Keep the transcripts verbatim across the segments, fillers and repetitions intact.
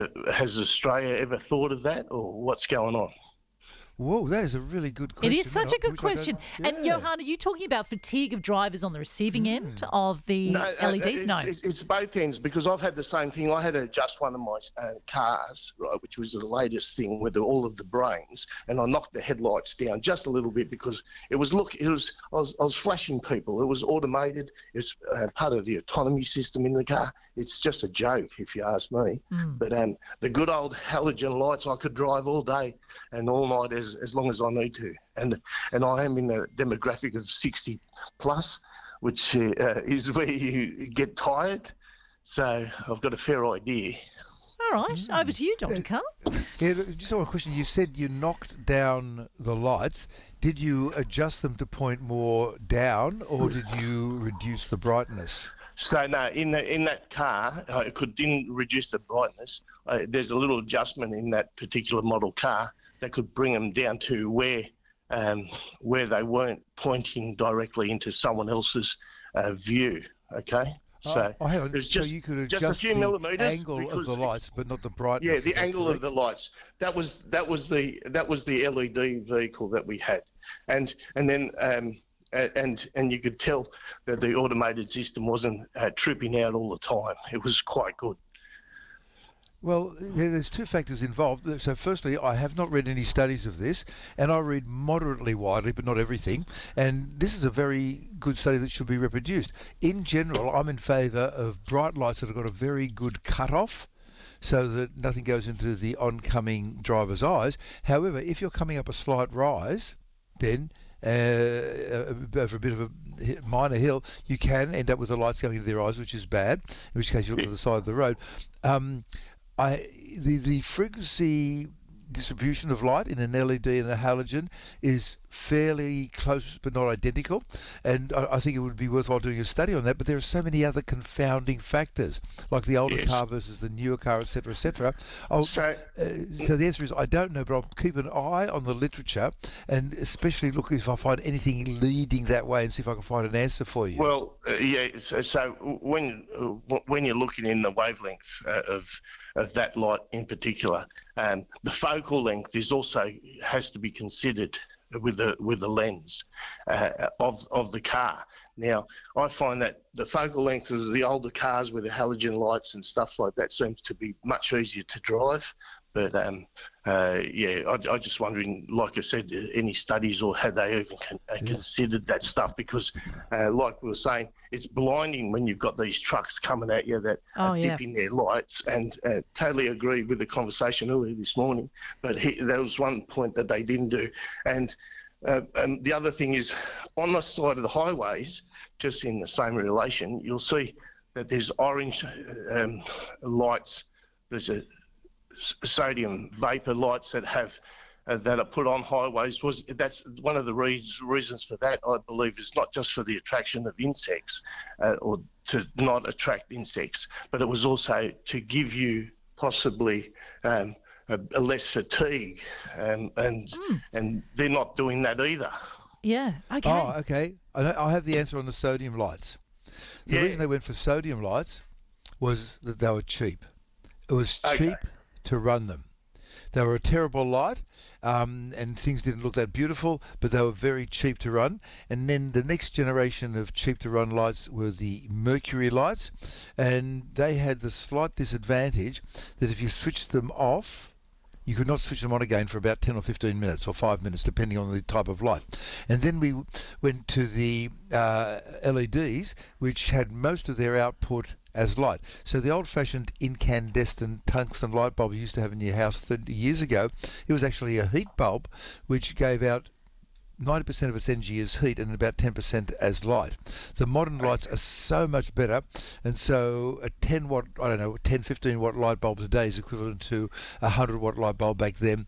has Australia ever thought of that, or what's going on? Whoa, that is a really good question. It is such a good Which I question. don't- And yeah. Johan, are you talking about fatigue of drivers on the receiving end of the No, L E Ds? it's, No. It's, it's both ends, because I've had the same thing. I had to adjust one of my uh, cars, right, which was the latest thing with the, all of the brains, and I knocked the headlights down just a little bit because it was look. It was I was, I was flashing people. It was automated. It's uh, part of the autonomy system in the car. It's just a joke, if you ask me. Mm. But um, the good old halogen lights, I could drive all day and all night as as long as I need to, and and I am in the demographic of sixty plus, which uh, is where you get tired. So I've got a fair idea. All right, over to you, Doctor Carl. Yeah, just one question. You said you knocked down the lights. Did you adjust them to point more down, or did you reduce the brightness? So no, in the, in that car, I could didn't reduce the brightness. Uh, there's a little adjustment in that particular model car that could bring them down to where um, where they weren't pointing directly into someone else's uh, view. Okay, so oh, hang on. it was just so you could just a adjust few the millimeters angle of because the lights, but not the brightness. Yeah, is the that angle correct? of the lights. That was that was the that was the L E D vehicle that we had, and and then um, a- and and you could tell that the automated system wasn't uh, tripping out all the time. It was quite good. Well, yeah, there's two factors involved. So firstly, I have not read any studies of this, and I read moderately widely, but not everything. And this is a very good study that should be reproduced. In general, I'm in favour of bright lights that have got a very good cut-off, so that nothing goes into the oncoming driver's eyes. However, if you're coming up a slight rise, then uh, over a bit of a minor hill, you can end up with the lights going into their eyes, which is bad, in which case you look to the side of the road. Um, I, the, the frequency distribution of light in an L E D and a halogen is fairly close but not identical, and I, I think it would be worthwhile doing a study on that. But there are so many other confounding factors, like the older Yes. car versus the newer car, et cetera, et cetera. I'll- So uh, so the answer is I don't know, but I'll keep an eye on the literature, and especially look if I find anything leading that way, and see if I can find an answer for you. well, uh, yeah. So, so when uh, when you're looking in the wavelengths uh, of of that light in particular, um, the focal length is also has to be considered with the with the lens uh, of of the car. Now, I find that the focal length of the older cars with the halogen lights and stuff like that seems to be much easier to drive. But um, uh, yeah, I, I just wondering, like I said, any studies or had they even con- uh, considered that stuff? Because, uh, like we were saying, it's blinding when you've got these trucks coming at you that Oh, are yeah. dipping their lights. And uh, totally agree with the conversation earlier this morning. But he, there was one point that they didn't do, and. Uh, and the other thing is, on the side of the highways, just in the same relation, you'll see that there's orange um, lights. There's a s- sodium vapor lights that have uh, that are put on highways. Was that's one of the reas reasons for that? I believe is not just for the attraction of insects uh, or to not attract insects, but it was also to give you possibly. Um, a, a less fatigue, um, and Mm. and they're not doing that either. Yeah, okay. Oh, okay. I, know, I have the answer on the sodium lights. The Yeah. reason they went for sodium lights was that they were cheap. It was Okay. cheap to run them. They were a terrible light, um, and things didn't look that beautiful, but they were very cheap to run. And then the next generation of cheap to run lights were the mercury lights, and they had the slight disadvantage that if you switched them off, you could not switch them on again for about ten or fifteen minutes or five minutes, depending on the type of light. And then we went to the uh, L E Ds, which had most of their output as light. So the old-fashioned incandescent tungsten light bulb you used to have in your house thirty years ago, it was actually a heat bulb which gave out ninety percent of its energy as heat and about ten percent as light. The modern lights are so much better, and so a ten watt, I don't know, ten, fifteen watt light bulb today is equivalent to a one hundred watt light bulb back then.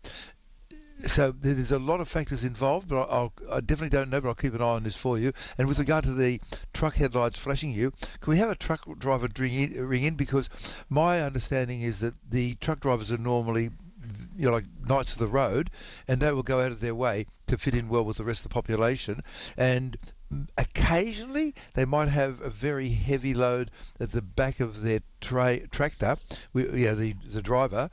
So there's a lot of factors involved, but I'll, I definitely don't know, but I'll keep an eye on this for you. And with regard to the truck headlights flashing you, can we have a truck driver ring in? Ring in? Because my understanding is that the truck drivers are normally, you know, like knights of the road, and they will go out of their way to fit in well with the rest of the population. And Occasionally, they might have a very heavy load at the back of their tra- tractor, we, you know, the, the driver,